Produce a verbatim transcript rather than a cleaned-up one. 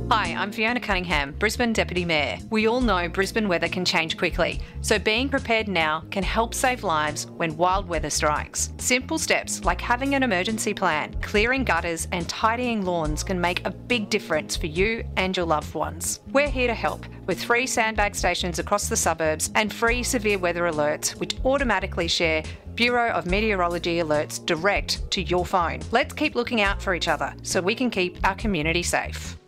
Hi, I'm Fiona Cunningham, Brisbane Deputy Mayor. We all know Brisbane weather can change quickly, so being prepared now can help save lives when wild weather strikes. Simple steps like having an emergency plan, clearing gutters and tidying lawns can make a big difference for you and your loved ones. We're here to help with free sandbag stations across the suburbs and free severe weather alerts which automatically share Bureau of Meteorology alerts direct to your phone. Let's keep looking out for each other so we can keep our community safe.